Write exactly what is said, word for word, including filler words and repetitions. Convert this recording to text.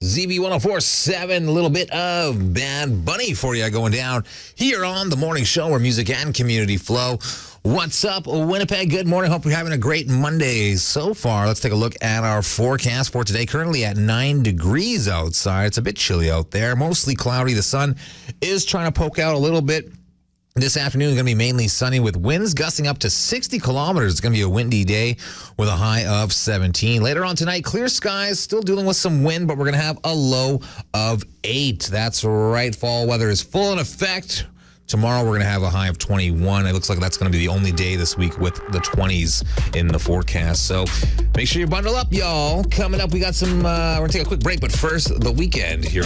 Z B one oh four point seven, a little bit of Bad Bunny for you going down here on the morning show where music and community flow. What's up, Winnipeg? Good morning. Hope you're having a great Monday so far. Let's take a look at our forecast for today. Currently at nine degrees outside. It's a bit chilly out there. Mostly cloudy. The sun is trying to poke out a little bit. This afternoon is going to be mainly sunny with winds gusting up to sixty kilometers. It's going to be a windy day with a high of seventeen. Later on tonight, clear skies, still dealing with some wind, but we're going to have a low of eight. That's right. Fall weather is full in effect. Tomorrow, we're going to have a high of twenty-one. It looks like that's going to be the only day this week with the twenties in the forecast. So make sure you bundle up, y'all. Coming up, we got some, uh, we're going to take a quick break, but first, The Weeknd here.